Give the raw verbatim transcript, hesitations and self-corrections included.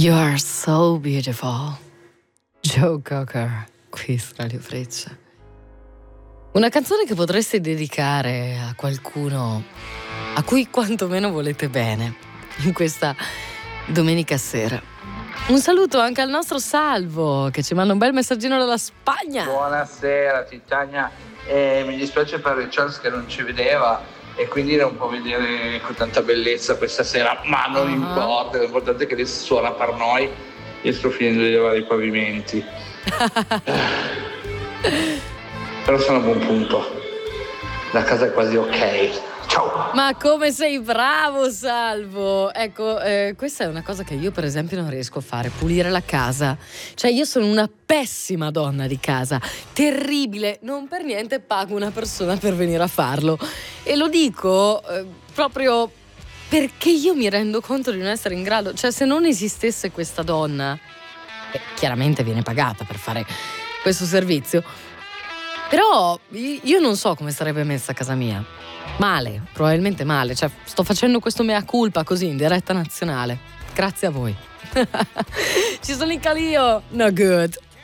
You are so beautiful. Joe Cocker, qui su Radio Freccia. Una canzone che potreste dedicare a qualcuno a cui quantomeno volete bene in questa domenica sera. Un saluto anche al nostro Salvo che ci manda un bel messaggino dalla Spagna. Buonasera Titania, eh, mi dispiace per Richards che non ci vedeva e quindi non può vedere con tanta bellezza questa sera, ma non uh-huh. importa, l'importante è che adesso suona per noi e sto finendo di lavare i pavimenti. Però sono a buon punto, la casa è quasi ok. Ciao. Ma come sei bravo, Salvo! Ecco, eh, questa è una cosa che io per esempio non riesco a fare, pulire la casa. Cioè io sono una pessima donna di casa, terribile, non per niente pago una persona per venire a farlo. E lo dico eh, proprio perché io mi rendo conto di non essere in grado. Cioè se non esistesse questa donna, che chiaramente viene pagata per fare questo servizio, però io non so come sarebbe messa a casa mia. Male, probabilmente male. Cioè sto facendo questo mea culpa così in diretta nazionale. Grazie a voi. Ci sono in Calio. No good.